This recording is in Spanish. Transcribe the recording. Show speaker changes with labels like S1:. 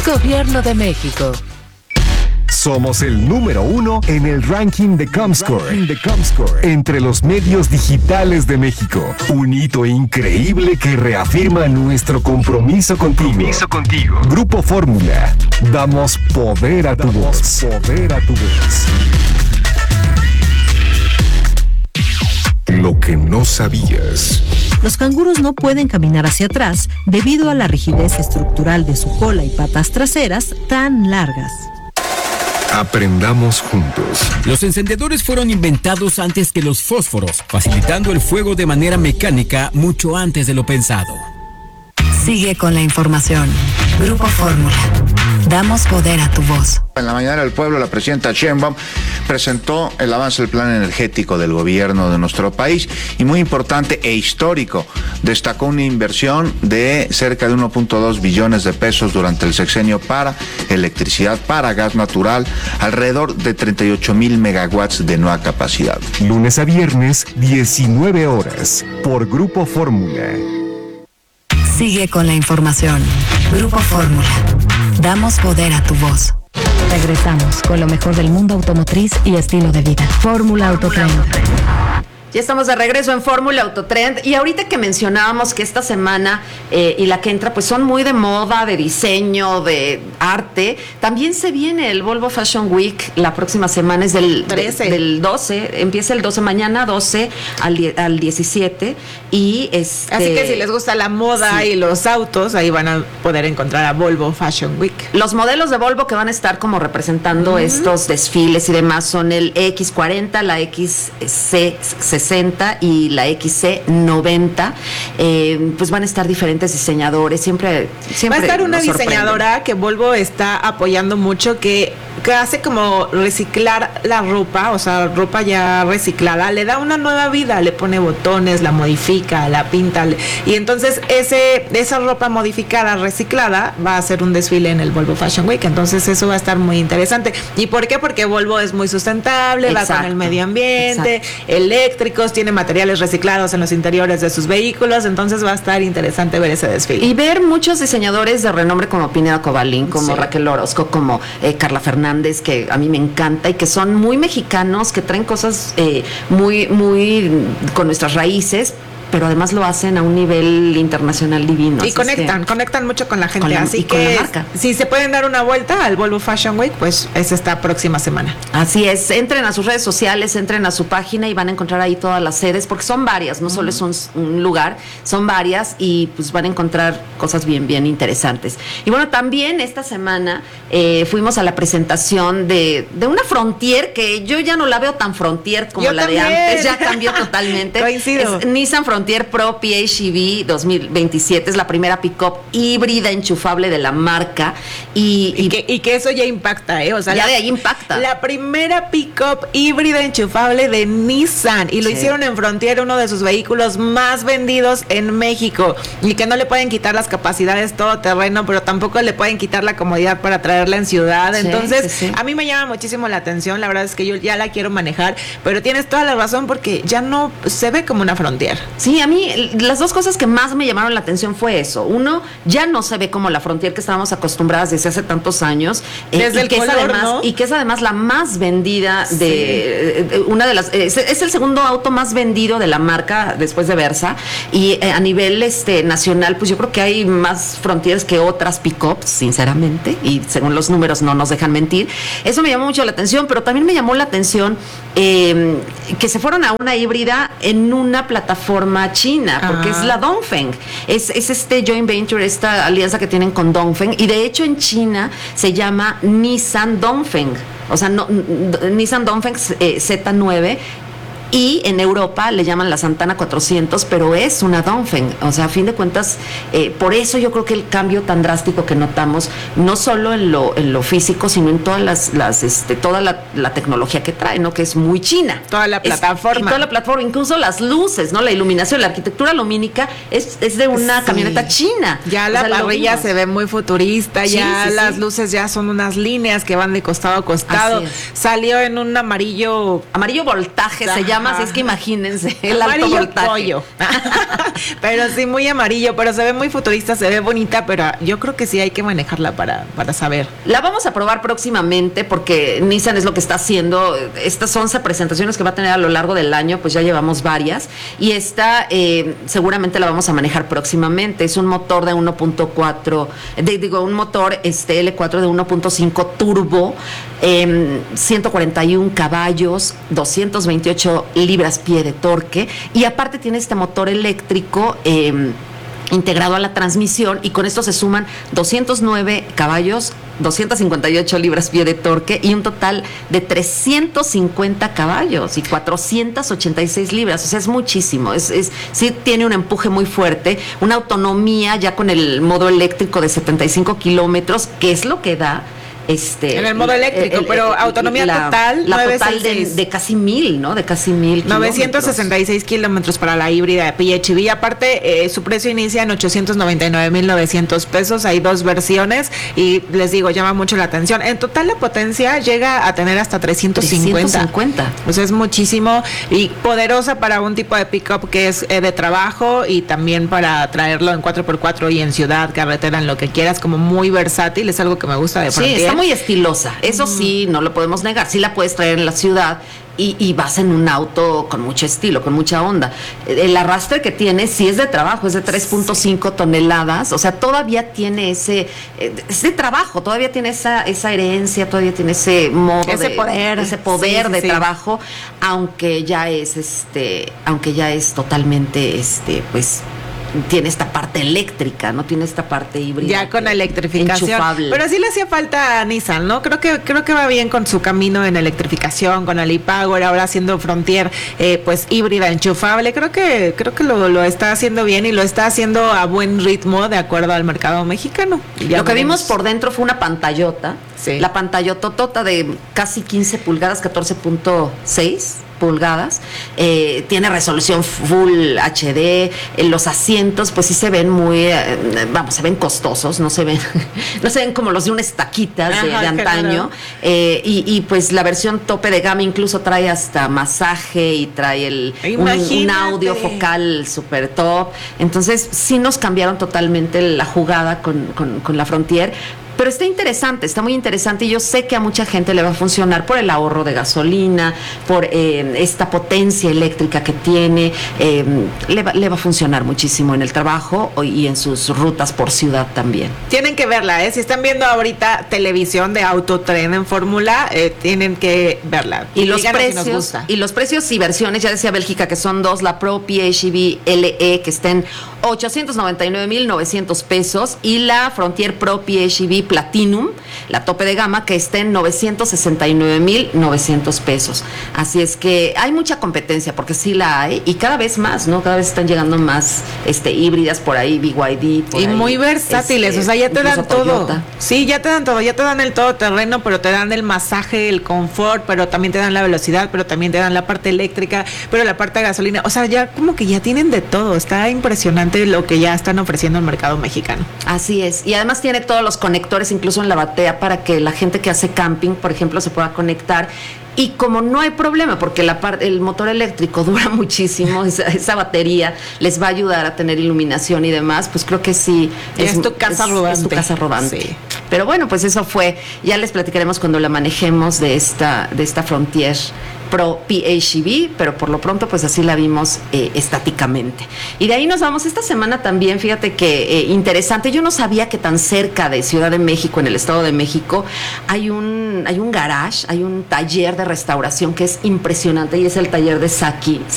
S1: Gobierno de México.
S2: Somos el número 1 en el ranking de Comscore, entre los medios digitales de México. Un hito increíble que reafirma nuestro compromiso contigo. Grupo Fórmula. Damos poder a tu voz. Lo que no sabías.
S3: Los canguros no pueden caminar hacia atrás debido a la rigidez estructural de su cola y patas traseras tan largas.
S2: Aprendamos juntos.
S4: Los encendedores fueron inventados antes que los fósforos, facilitando el fuego de manera mecánica mucho antes de lo pensado.
S5: Sigue con la información. Grupo Fórmula. Damos poder a tu voz.
S6: En la mañana del pueblo, la presidenta Sheinbaum presentó el avance del plan energético del gobierno de nuestro país y muy importante e histórico, destacó una inversión de cerca de 1.2 billones de pesos durante el sexenio para electricidad, para gas natural, alrededor de 38,000 megawatts de nueva capacidad.
S2: Lunes a viernes, 19 horas, por Grupo Fórmula.
S5: Sigue con la información. Grupo Fórmula. Damos poder a tu voz.
S7: Regresamos con lo mejor del mundo automotriz y estilo de vida. Fórmula Autotrend.
S8: Ya estamos de regreso en Fórmula Autotrend y ahorita que mencionábamos que esta semana y la que entra pues son muy de moda, de diseño, de arte, también se viene el Volvo Fashion Week la próxima semana, es del 12, empieza el 12, mañana 12 al 17 y
S9: Así que si les gusta la moda y los autos, ahí van a poder encontrar a Volvo Fashion Week.
S8: Los modelos de Volvo que van a estar como representando estos desfiles y demás son el X40, la XC60 y la XC90, pues van a estar diferentes diseñadores, siempre
S9: va a estar una diseñadora que Volvo está apoyando mucho, que hace como reciclar la ropa, o sea, ropa ya reciclada, le da una nueva vida, le pone botones, la modifica, la pinta, y entonces esa ropa modificada, reciclada, va a hacer un desfile en el Volvo Fashion Week, entonces eso va a estar muy interesante. ¿Y por qué? Porque Volvo es muy sustentable, va con el medio ambiente, eléctricos, tiene materiales reciclados en los interiores de sus vehículos, entonces va a estar interesante ver ese desfile.
S8: Y ver muchos diseñadores de renombre como Pineda Cobalín, como Raquel Orozco, como Carla Fernández, que a mí me encanta y que son muy mexicanos, que traen cosas muy con nuestras raíces, pero además lo hacen a un nivel internacional divino.
S9: Y conectan mucho con la gente, así que
S8: con la marca.
S9: Si se pueden dar una vuelta al Volvo Fashion Week, pues es esta próxima semana.
S8: Así es, entren a sus redes sociales, entren a su página y van a encontrar ahí todas las sedes, porque son varias, no solo es un lugar, son varias y pues van a encontrar cosas bien interesantes. Y bueno, también esta semana fuimos a la presentación de una Frontier, que yo ya no la veo tan Frontier como la de antes, ya cambió totalmente.
S9: Coincido.
S8: Es Nissan Frontier Pro PHEV 2027, es la primera pick-up híbrida enchufable de la marca y
S9: que eso ya impacta, o sea,
S8: ya de ahí impacta.
S9: La primera pick-up híbrida enchufable de Nissan, y lo hicieron en Frontier, uno de sus vehículos más vendidos en México, y que no le pueden quitar las capacidades todoterreno, pero tampoco le pueden quitar la comodidad para traerla en ciudad. Entonces, a mí me llama muchísimo la atención, la verdad es que yo ya la quiero manejar, pero tienes toda la razón, porque ya no se ve como una Frontier.
S8: Sí, a mí las dos cosas que más me llamaron la atención fue eso. Uno, ya no se ve como la Frontier que estábamos acostumbradas desde hace tantos años.
S9: Desde el color, ¿no?
S8: Y que es además la más vendida de una de las... es el segundo auto más vendido de la marca después de Versa. Y a nivel nacional, pues yo creo que hay más Frontiers que otras pick-ups, sinceramente. Y según los números no nos dejan mentir. Eso me llamó mucho la atención, pero también me llamó la atención que se fueron a una híbrida en una plataforma china, porque es la Dongfeng, es este joint venture, esta alianza que tienen con Dongfeng, y de hecho en China se llama Nissan Dongfeng, o sea, Nissan Dongfeng Z9, y en Europa le llaman la Santana 400, pero es una Dongfeng, o sea, a fin de cuentas, por eso yo creo que el cambio tan drástico que notamos, no solo en lo físico, sino en todas toda la tecnología que trae, ¿no? Que es muy china.
S9: Toda la plataforma.
S8: Toda la plataforma, incluso las luces, ¿no? La iluminación, la arquitectura lumínica es de una camioneta china.
S9: Ya la parrilla se ve muy futurista, las luces ya son unas líneas que van de costado a costado. Salió en un amarillo
S8: voltaje, se llama llamas, es que imagínense el alto
S9: Amarillo
S8: voltaje.
S9: pollo. Pero sí, muy amarillo, pero se ve muy futurista, se ve bonita, pero yo creo que sí hay que manejarla para saber.
S8: La vamos a probar próximamente porque Nissan es lo que está haciendo. Estas 11 presentaciones que va a tener a lo largo del año, pues ya llevamos varias. Y esta seguramente la vamos a manejar próximamente. Es un motor de 1.4, un motor L4 de 1.5 turbo, 141 caballos, 228 libras-pie de torque. Y aparte tiene este motor eléctrico integrado a la transmisión, y con esto se suman 209 caballos, 258 libras-pie de torque y un total de 350 caballos y 486 libras. O sea, es muchísimo. Sí tiene un empuje muy fuerte, una autonomía ya con el modo eléctrico de 75 kilómetros, que es lo que da en
S9: el modo eléctrico, pero autonomía total,
S8: la total de casi 1000, ¿no? De casi 1000
S9: 966 kilómetros para la híbrida de PHEV. Aparte, su precio inicia en 899,900 pesos. Hay 2 versiones y les digo, llama mucho la atención. En total, la potencia llega a tener hasta 350. O sea, es muchísimo y poderosa para un tipo de pickup que es de trabajo, y también para traerlo en 4x4 y en ciudad, carretera, en lo que quieras, como muy versátil. Es algo que me gusta de Frontier.
S8: Sí, está muy estilosa, eso sí, no lo podemos negar. Sí la puedes traer en la ciudad y vas en un auto con mucho estilo, con mucha onda. El arrastre que tiene sí es de trabajo, es de 3.5 toneladas, o sea, todavía tiene es de trabajo, todavía tiene esa herencia, todavía tiene ese modo, ese poder de trabajo, aunque ya es totalmente pues tiene esta parte eléctrica, no tiene esta parte híbrida.
S9: Ya con la electrificación.
S8: Enchufable.
S9: Pero sí le hacía falta a Nissan, ¿no? Creo que va bien con su camino en electrificación, con el e-Power, ahora haciendo Frontier, pues híbrida, enchufable. Creo que lo está haciendo bien y lo está haciendo a buen ritmo de acuerdo al mercado mexicano.
S8: Lo que vimos por dentro fue una pantallota,
S9: sí.
S8: La pantallototota de casi 15 pulgadas, 14.6 pulgadas, tiene resolución Full HD, los asientos pues sí se ven muy, se ven costosos, no se ven como los de unas taquitas de antaño, y pues la versión tope de gama incluso trae hasta masaje y trae un audio focal super top. Entonces sí nos cambiaron totalmente la jugada con la Frontier. Pero está muy interesante, y yo sé que a mucha gente le va a funcionar por el ahorro de gasolina, por esta potencia eléctrica que tiene, le va a funcionar muchísimo en el trabajo y en sus rutas por ciudad también.
S9: Tienen que verla, si están viendo ahorita televisión de Autotren en Fórmula, tienen que verla.
S8: Y los precios y versiones, ya decía Bélgica que son 2, la Pro PHEV LE que está en 899,900 pesos, y la Frontier Pro PHEV Platinum, la tope de gama, que está en 969,900 pesos. Así es que hay mucha competencia, porque sí la hay, y cada vez más, ¿no? Cada vez están llegando más híbridas por ahí, BYD, por
S9: y
S8: ahí,
S9: muy versátiles, o sea, ya te dan todo.
S8: Toyota.
S9: Sí, ya te dan todo, ya te dan el todoterreno, pero te dan el masaje, el confort, pero también te dan la velocidad, pero también te dan la parte eléctrica, pero la parte de gasolina. O sea, ya como que ya tienen de todo. Está impresionante lo que ya están ofreciendo el mercado mexicano.
S8: Así es, y además tiene todos los conectores, incluso en la batea, para que la gente que hace camping, por ejemplo, se pueda conectar. Y como no hay problema, porque el motor eléctrico dura muchísimo, esa batería les va a ayudar a tener iluminación y demás, pues creo que sí.
S9: Es tu casa rodante.
S8: Es tu casa rodante.
S9: Sí.
S8: Pero bueno, pues eso fue. Ya les platicaremos cuando la manejemos de esta Frontier Pro PHEV, pero por lo pronto pues así la vimos estáticamente. Y de ahí nos vamos esta semana también, fíjate que interesante, yo no sabía que tan cerca de Ciudad de México, en el Estado de México, hay un garage, hay un taller de restauración que es impresionante, y es el taller de Saki